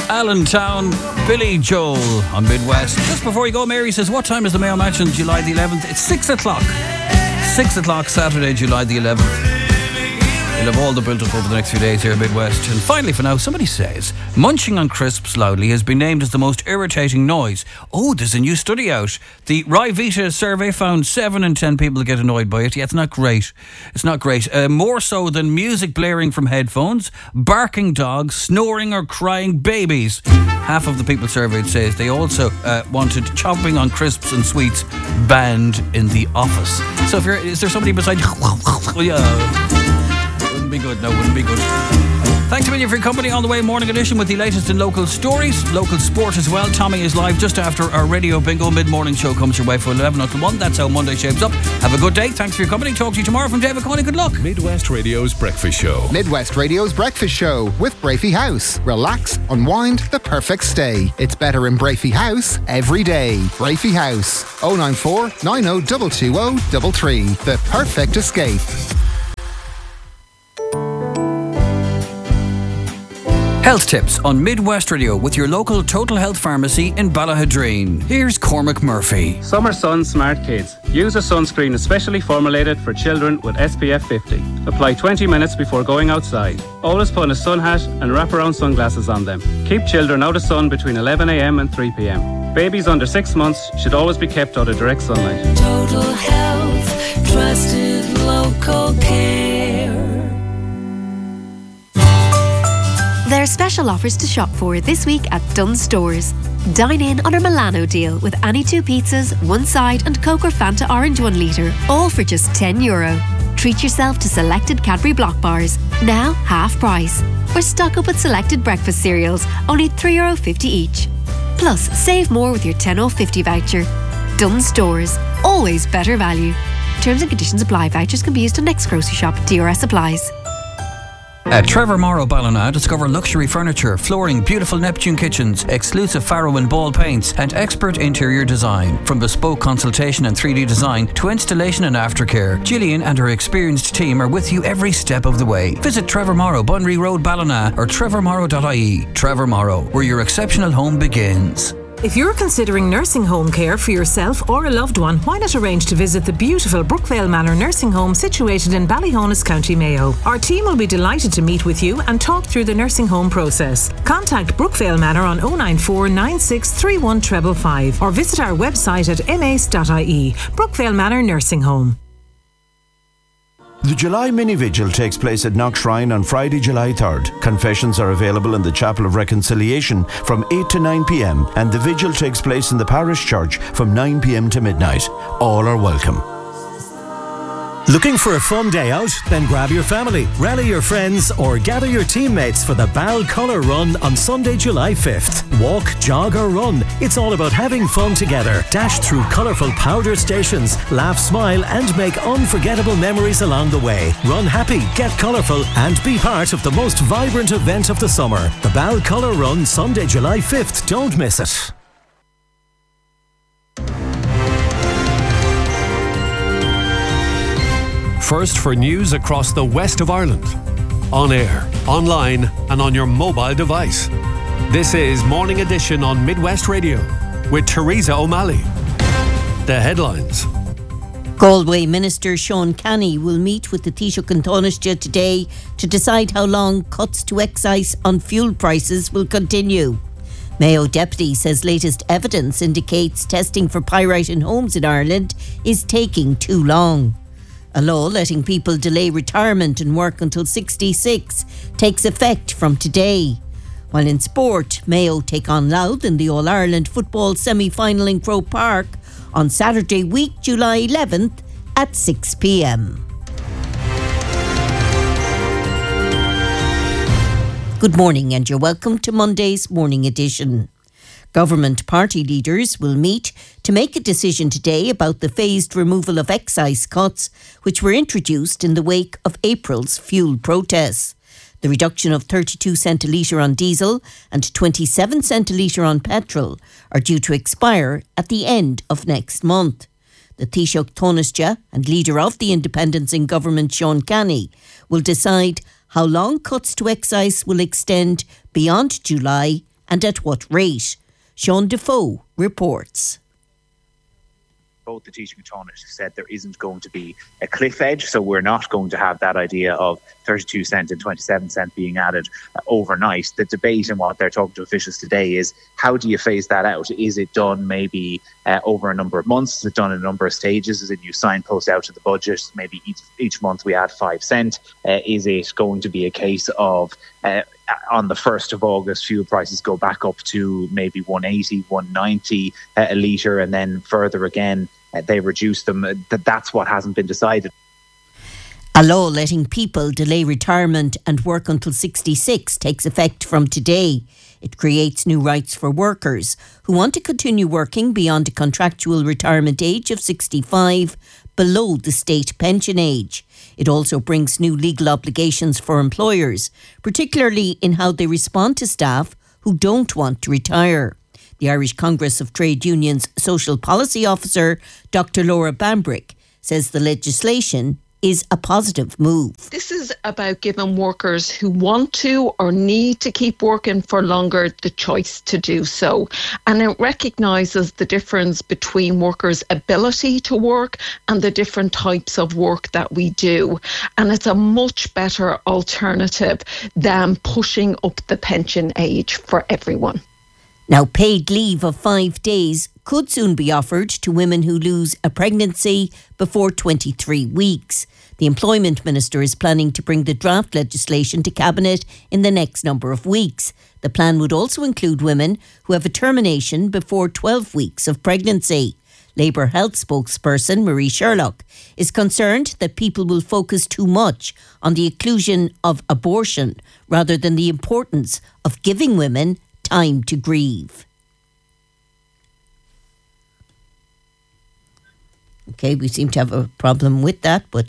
Allentown, Billy Joel on Midwest. Just before you go, Mary says, what time is the Mayo match on July the 11th? It's 6 o'clock. 6 o'clock Saturday, July the 11th. We'll have all the build-up over the next few days here in Midwest. And finally, for now, somebody says munching on crisps loudly has been named as the most irritating noise. Oh, there's a new study out. The Ryvita survey found 7 in 10 people get annoyed by it. Yeah, it's not great. It's not great. More so than music blaring from headphones, barking dogs, snoring or crying babies. Half of the people surveyed says they also wanted chomping on crisps and sweets banned in the office. So is there somebody beside you? Yeah. Wouldn't be good, no, wouldn't be good. Thanks a million for your company on the way. Morning edition with the latest in local stories, local sport as well. Tommy is live just after our Radio Bingo mid-morning show comes your way for 11 until 1. That's how Monday shapes up. Have a good day. Thanks for your company. Talk to you tomorrow from David Coyne. Good luck. Midwest Radio's Breakfast Show. Midwest Radio's Breakfast Show with Brafey House. Relax, unwind, the perfect stay. It's better in Brafey House every day. Brafey House. 094 90 220 33. The perfect escape. Health tips on Midwest Radio with your local Total Health Pharmacy in Ballahadreen. Here's Cormac Murphy. Summer Sun Smart Kids. Use a sunscreen especially formulated for children with SPF 50. Apply 20 minutes before going outside. Always put a sun hat and wraparound sunglasses on them. Keep children out of sun between 11 a.m. and 3 p.m. Babies under 6 months should always be kept out of direct sunlight. Total Health, trusted local care. There are special offers to shop for this week at Dunnes Stores. Dine in on our Milano deal with any 2 pizzas, 1 side and Coke or Fanta Orange 1 litre, all for just €10. Treat yourself to selected Cadbury Block bars, now half price. Or stock up with selected breakfast cereals, only €3.50 each. Plus, save more with your €10.50 voucher. Dunnes Stores, always better value. Terms and conditions apply. Vouchers can be used on next grocery shop. DRS applies. At Trevor Morrow Ballina, discover luxury furniture, flooring, beautiful Neptune kitchens, exclusive Faro and Ball paints, and expert interior design. From bespoke consultation and 3D design to installation and aftercare, Gillian and her experienced team are with you every step of the way. Visit Trevor Morrow, Bunry Road, Ballina, or trevormorrow.ie. Trevor Morrow, where your exceptional home begins. If you're considering nursing home care for yourself or a loved one, why not arrange to visit the beautiful Brookvale Manor Nursing Home situated in Ballyhonus, County Mayo. Our team will be delighted to meet with you and talk through the nursing home process. Contact Brookvale Manor on 094 96 31 555 or visit our website at mace.ie. Brookvale Manor Nursing Home. The July Mini Vigil takes place at Knock Shrine on Friday, July 3rd. Confessions are available in the Chapel of Reconciliation from 8 to 9 p.m. and the vigil takes place in the parish church from 9 p.m. to midnight. All are welcome. Looking for a fun day out? Then grab your family, rally your friends or gather your teammates for the Bal Colour Run on Sunday, July 5th. Walk, jog or run. It's all about having fun together. Dash through colourful powder stations, laugh, smile and make unforgettable memories along the way. Run happy, get colourful and be part of the most vibrant event of the summer. The Bal Colour Run, Sunday, July 5th. Don't miss it. First for news across the west of Ireland. On air, online and on your mobile device. This is Morning Edition on Midwest Radio with Teresa O'Malley. The headlines. Galway Minister Sean Canny will meet with the Taoiseach and Taoiseach today to decide how long cuts to excise on fuel prices will continue. Mayo Deputy says latest evidence indicates testing for pyrite in homes in Ireland is taking too long. A law letting people delay retirement and work until 66 takes effect from today. While in sport, Mayo take on Louth in the All-Ireland football semi-final in Croke Park on Saturday week, July 11th at 6 p.m. Good morning and you're welcome to Monday's Morning Edition. Government party leaders will meet to make a decision today about the phased removal of excise cuts which were introduced in the wake of April's fuel protests. The reduction of 32 cent a litre on diesel and 27 cent a litre on petrol are due to expire at the end of next month. The Taoiseach Taoiseach and leader of the Independents in government Sean Canny will decide how long cuts to excise will extend beyond July and at what rate. Sean Defoe reports. Both the Taoiseach and Taoiseach said there isn't going to be a cliff edge, so we're not going to have that idea of 32 cent and 27 cent being added overnight. The debate and what they're talking to officials today is, how do you phase that out? Is it done maybe over a number of months? Is it done in a number of stages? Is it you signpost out to the budget? Maybe each month we add 5 cent. Is it going to be a case of on the 1st of August, fuel prices go back up to maybe 180, 190 a litre, and then further again, they reduce them? That's what hasn't been decided. A law letting people delay retirement and work until 66 takes effect from today. It creates new rights for workers who want to continue working beyond a contractual retirement age of 65, below the state pension age. It also brings new legal obligations for employers, particularly in how they respond to staff who don't want to retire. The Irish Congress of Trade Unions Social Policy Officer, Dr. Laura Bambrick, says the legislation is a positive move. This is about giving workers who want to or need to keep working for longer the choice to do so. And it recognises the difference between workers' ability to work and the different types of work that we do. And it's a much better alternative than pushing up the pension age for everyone. Now, paid leave of 5 days could soon be offered to women who lose a pregnancy before 23 weeks. The Employment Minister is planning to bring the draft legislation to Cabinet in the next number of weeks. The plan would also include women who have a termination before 12 weeks of pregnancy. Labour Health spokesperson Marie Sherlock is concerned that people will focus too much on the exclusion of abortion rather than the importance of giving women time to grieve. Okay, we seem to have a problem with that, but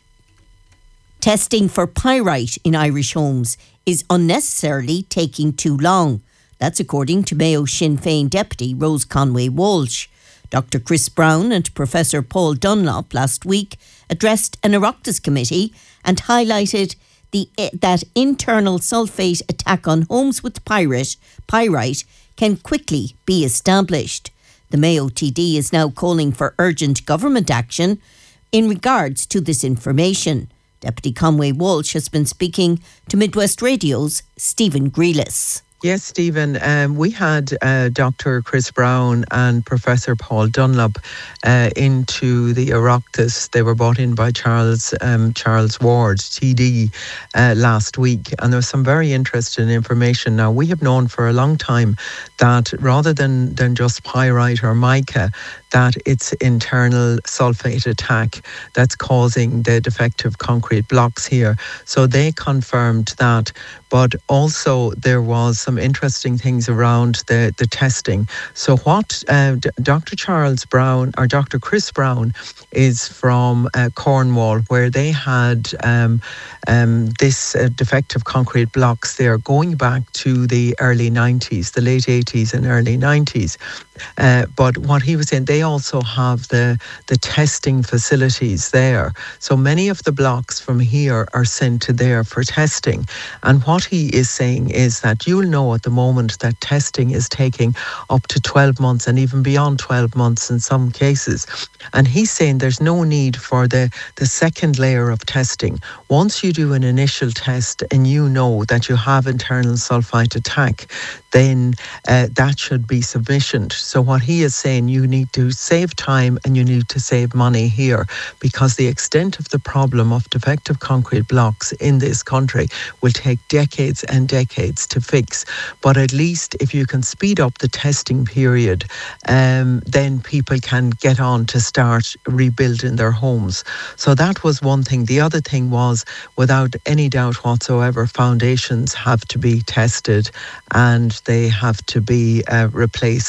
testing for pyrite in Irish homes is unnecessarily taking too long. That's according to Mayo Sinn Féin Deputy Rose Conway Walsh. Dr. Chris Brown and Professor Paul Dunlop last week addressed an Oireachtas committee and highlighted that internal sulphate attack on homes with pyrite can quickly be established. The Mayo TD is now calling for urgent government action in regards to this information. Deputy Conway Walsh has been speaking to Midwest Radio's Stephen Grealis. Yes, Stephen, we had Dr. Chris Brown and Professor Paul Dunlop into the Oireachtas. They were brought in by Charles Ward, TD, last week. And there was some very interesting information. Now, we have known for a long time that rather than just pyrite or mica, that it's internal sulphate attack that's causing the defective concrete blocks here. So they confirmed that. But also there was some interesting things around the testing. So what Dr. Charles Brown, or Dr. Chris Brown, is from Cornwall, where they had this defective concrete blocks there going back to the early 90s, the late 80s and early 90s. But what he was saying, they also have the testing facilities there. So many of the blocks from here are sent to there for testing. And what he is saying is that you'll know at the moment that testing is taking up to 12 months and even beyond 12 months in some cases. And he's saying there's no need for the second layer of testing. Once you do an initial test and you know that you have internal sulphite attack, then that should be sufficient. So what he is saying, you need to save time and you need to save money here, because the extent of the problem of defective concrete blocks in this country will take decades and decades to fix. But at least if you can speed up the testing period, then people can get on to start rebuilding their homes. So that was one thing. The other thing was, without any doubt whatsoever, foundations have to be tested and they have to be replaced as well.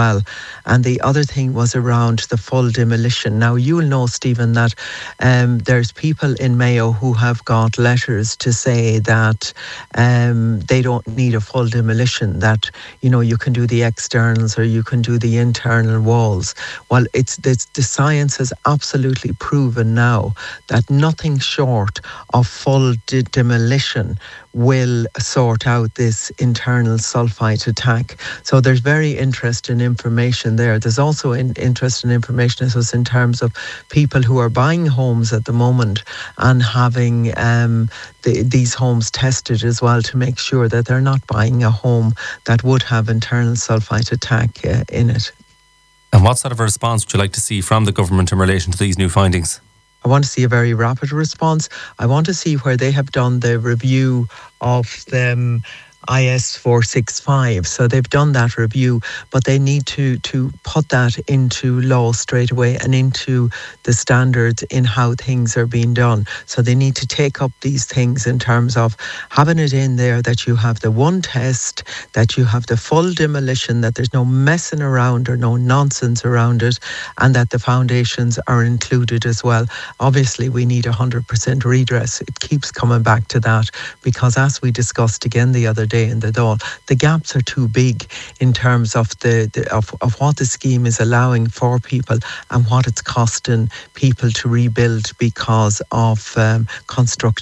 well. And the other thing was around the full demolition. Now, you'll know, Stephen, that there's people in Mayo who have got letters to say that they don't need a full demolition, that, you know, you can do the externals or you can do the internal walls. Well, the science has absolutely proven now that nothing short of full demolition will sort out this internal sulfite attack. So there's very interesting information there. There's also interesting information in terms of people who are buying homes at the moment and having these homes tested as well to make sure that they're not buying a home that would have internal sulfite attack in it. And what sort of a response would you like to see from the government in relation to these new findings? I want to see a very rapid response. I want to see where they have done the review of the IS 465. So they've done that review, but they need to put that into law straight away and into the standards in how things are being done. So they need to take up these things in terms of having it in there that you have the one test, that you have the full demolition, that there's no messing around or no nonsense around it, and that the foundations are included as well. Obviously, we need 100% redress. It keeps coming back to that because, as we discussed again the other day in the Dáil, the gaps are too big in terms of of what the scheme is allowing for people and what it's costing people to rebuild because of construction